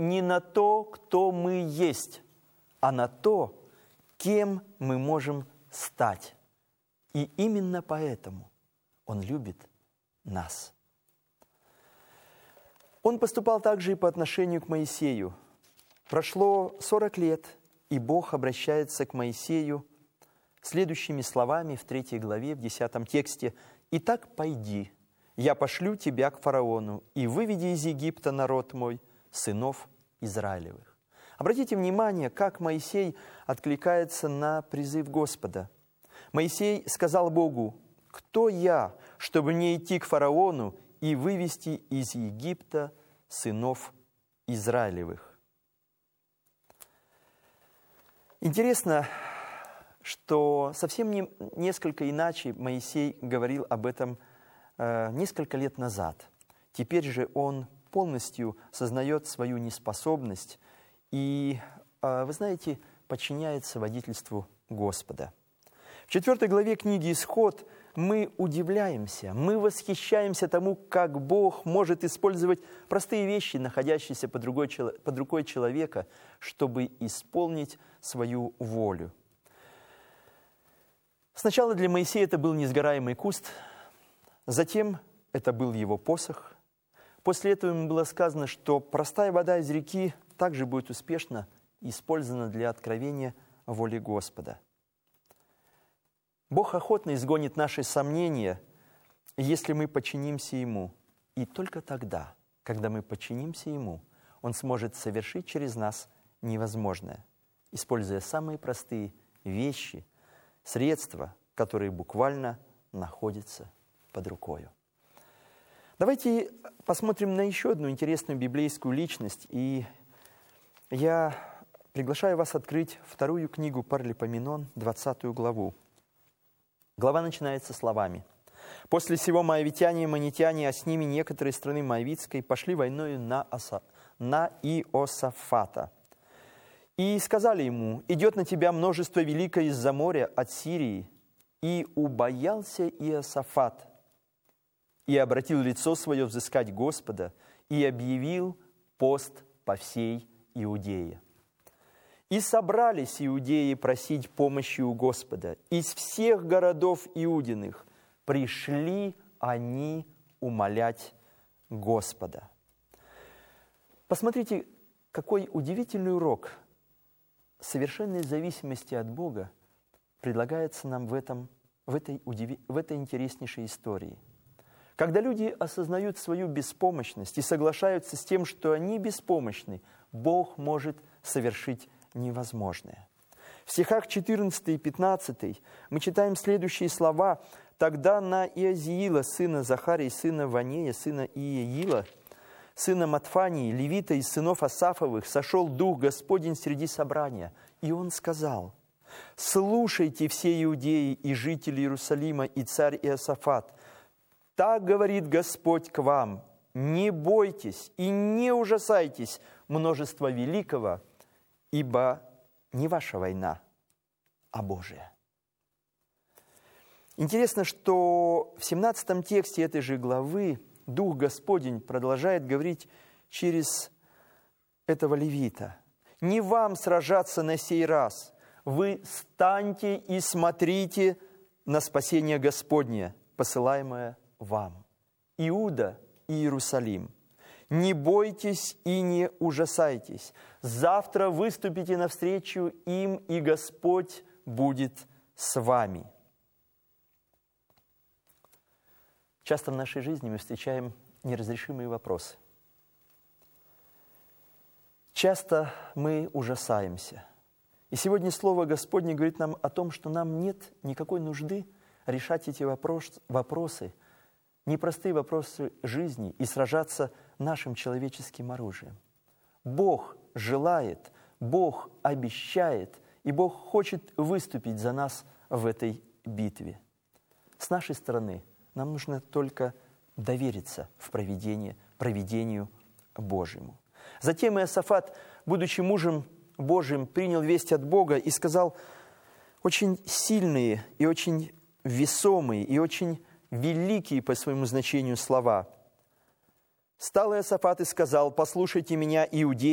не на то, кто мы есть, а на то, кем мы можем стать. И именно поэтому Он любит нас. Он поступал также и по отношению к Моисею. Прошло 40 лет, и Бог обращается к Моисею следующими словами в 3 главе, в 10 тексте. «Итак, пойди, я пошлю тебя к фараону, и выведи из Египта народ мой, сынов Израилевых». Обратите внимание, как Моисей откликается на призыв Господа. Моисей сказал Богу: «Кто я, чтобы мне идти к фараону и вывести из Египта сынов Израилевых?» Интересно, что совсем несколько иначе Моисей говорил об этом несколько лет назад. Теперь же он полностью сознает свою неспособность и, вы знаете, подчиняется водительству Господа. В 4 главе книги «Исход» мы удивляемся, мы восхищаемся тому, как Бог может использовать простые вещи, находящиеся под рукой человека, чтобы исполнить свою волю. Сначала для Моисея это был несгораемый куст, затем это был его посох. После этого ему было сказано, что простая вода из реки также будет успешно использована для откровения воли Господа. Бог охотно изгонит наши сомнения, если мы подчинимся Ему. И только тогда, когда мы подчинимся Ему, Он сможет совершить через нас невозможное, используя самые простые вещи, средства, которые буквально находятся под рукой. Давайте посмотрим на еще одну интересную библейскую личность. И я приглашаю вас открыть 2 книгу Паралипоменон, 20 главу. Глава начинается словами: «После сего моавитяне и манитяне, а с ними некоторые страны моавитской, пошли войною на Иосафата. И сказали ему: идет на тебя множество великое из-за моря от Сирии. И убоялся Иосафат, и обратил лицо свое взыскать Господа, и объявил пост по всей Иудее. И собрались иудеи просить помощи у Господа. Из всех городов Иудиных пришли они умолять Господа». Посмотрите, какой удивительный урок совершенной зависимости от Бога предлагается нам в этой интереснейшей истории. Когда люди осознают свою беспомощность и соглашаются с тем, что они беспомощны, Бог может совершить невозможное. В стихах 14 и 15 мы читаем следующие слова: «Тогда на Иозиила, сына Захарии, сына Ванея, сына Иеила, сына Матфании, левита из сынов Асафовых, сошел Дух Господень среди собрания. И он сказал: слушайте все иудеи и жители Иерусалима и царь Иосафат. Так говорит Господь к вам: не бойтесь и не ужасайтесь множества великого, ибо не ваша война, а Божия». Интересно, что в 17 тексте этой же главы Дух Господень продолжает говорить через этого левита: «Не вам сражаться на сей раз, вы станьте и смотрите на спасение Господне, посылаемое вам, Иуда и Иерусалим. Не бойтесь и не ужасайтесь. Завтра выступите навстречу им, и Господь будет с вами». Часто в нашей жизни мы встречаем неразрешимые вопросы. Часто мы ужасаемся. И сегодня Слово Господне говорит нам о том, что нам нет никакой нужды решать эти вопросы, непростые вопросы жизни, и сражаться нашим человеческим оружием. Бог желает, Бог обещает, и Бог хочет выступить за нас в этой битве. С нашей стороны нам нужно только довериться в провидению Божьему. Затем Иосафат, будучи мужем Божьим, принял весть от Бога и сказал очень сильные и очень весомые и очень великие по своему значению слова. «Стал Иосафат и сказал: послушайте меня, иудеи,